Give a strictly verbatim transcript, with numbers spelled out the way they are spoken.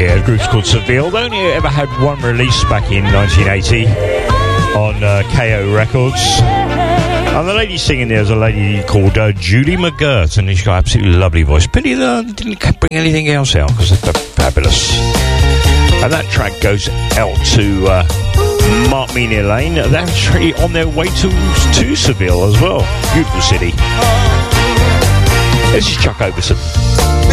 Yeah, the group's called Seville. They only ever had one release back in nineteen eighty on uh, K O Records. And the lady singing there is a lady called uh, Julie McGirt, and she's got an absolutely lovely voice. Pity that uh, didn't bring anything else out, because they're fabulous. And that track goes out to uh, Mark Meany Lane. They're actually on their way to, to Seville as well. Beautiful city. This is Chuck Overson.